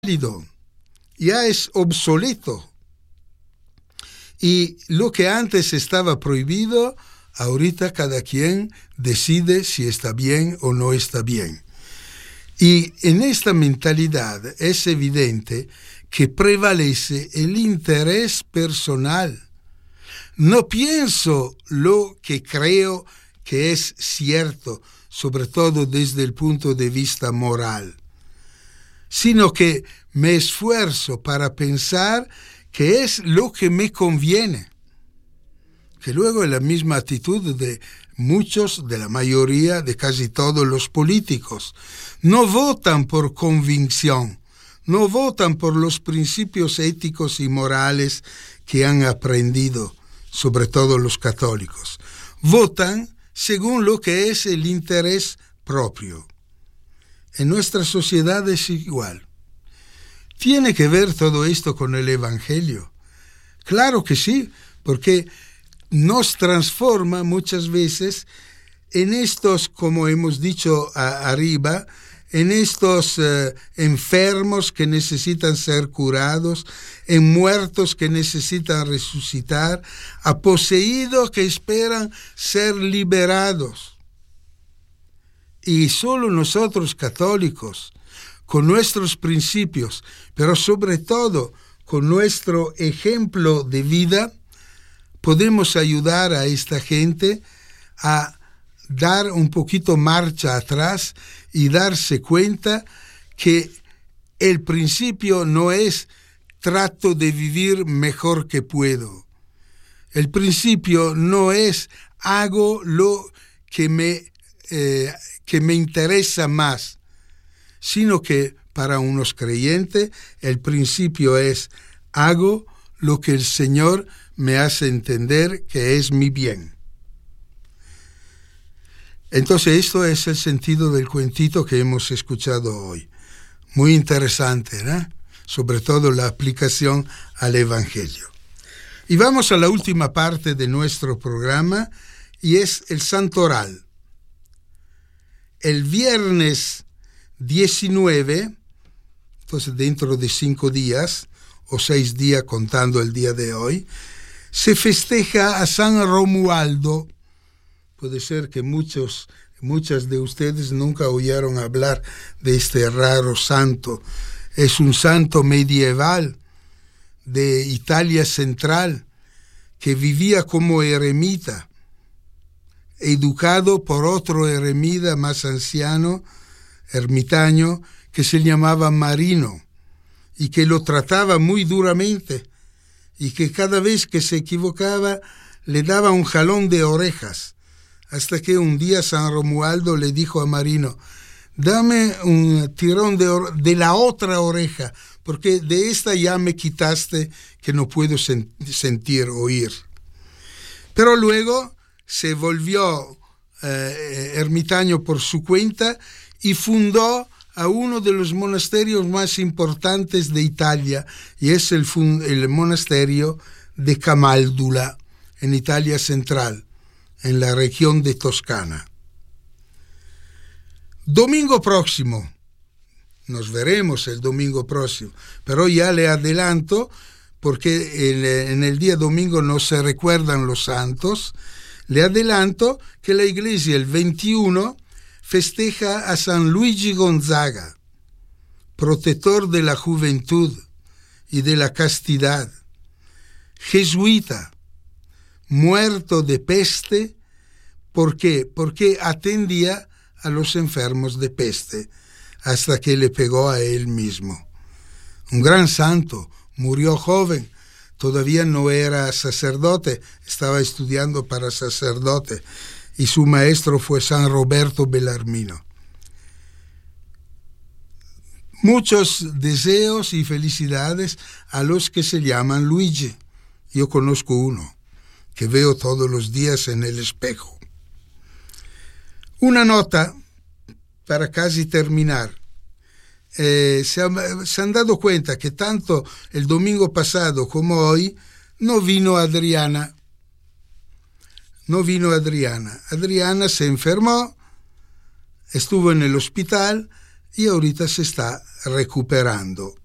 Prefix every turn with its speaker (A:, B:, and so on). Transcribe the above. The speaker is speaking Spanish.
A: ya es obsoleto. Y lo que antes estaba prohibido, ahorita cada quien decide si está bien o no está bien. Y en esta mentalidad es evidente que prevalece el interés personal. No pienso lo que creo que es cierto, sobre todo desde el punto de vista moral, sino que me esfuerzo para pensar que es lo que me conviene, que luego es la misma actitud de muchos, de la mayoría, de casi todos los políticos. No votan por convicción, no votan por los principios éticos y morales que han aprendido, sobre todo los católicos. Votan según lo que es el interés propio. En nuestra sociedad es igual. ¿Tiene que ver todo esto con el Evangelio? Claro que sí, porque nos transforma muchas veces en estos, como hemos dicho arriba, en estos enfermos que necesitan ser curados, en muertos que necesitan resucitar, a poseídos que esperan ser liberados. Y solo nosotros católicos, con nuestros principios, pero sobre todo con nuestro ejemplo de vida, podemos ayudar a esta gente a dar un poquito marcha atrás y darse cuenta que el principio no es trato de vivir mejor que puedo. El principio no es hago lo que me interesa más, sino que para unos creyentes el principio es hago lo que el Señor me hace entender que es mi bien. Entonces esto es el sentido del cuentito que hemos escuchado hoy. Muy interesante, ¿no? Sobre todo la aplicación al Evangelio. Y vamos a la última parte de nuestro programa y es el Santoral. El viernes 19, entonces dentro de 5 días o 6 días contando el día de hoy, se festeja a San Romualdo. Puede ser que muchas de ustedes nunca oyeron hablar de este raro santo. Es un santo medieval de Italia central que vivía como eremita, educado por otro eremita más anciano, ermitaño, que se llamaba Marino y que lo trataba muy duramente y que cada vez que se equivocaba le daba un jalón de orejas. Hasta que un día San Romualdo le dijo a Marino, dame un tirón de la otra oreja, porque de esta ya me quitaste que no puedo oír. Pero luego se volvió ermitaño por su cuenta y fundó a uno de los monasterios más importantes de Italia, y es el monasterio de Camaldula, en Italia central, en la región de Toscana. Domingo próximo, nos veremos el domingo próximo, pero ya le adelanto, porque en el día domingo no se recuerdan los santos, le adelanto que la iglesia el 21 festeja a San Luigi Gonzaga, protector de la juventud y de la castidad, jesuita, muerto de peste. ¿Por qué? Porque atendía a los enfermos de peste hasta que le pegó a él mismo. Un gran santo, murió joven, todavía no era sacerdote, estaba estudiando para sacerdote y su maestro fue San Roberto Bellarmino. Muchos deseos y felicidades a los que se llaman Luigi. Yo conozco uno que veo todos los días en el espejo. Una nota para casi terminar. Se han dado cuenta que tanto el domingo pasado como hoy no vino Adriana. Adriana se enfermó, estuvo en el hospital y ahorita se está recuperando.